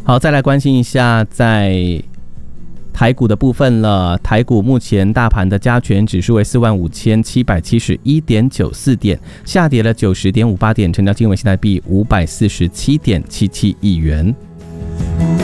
好，再来关心一下在台股的部分了。台股目前大盘的加权指数为45771.94点，下跌了90.58点，成交金额新台币547.77亿元。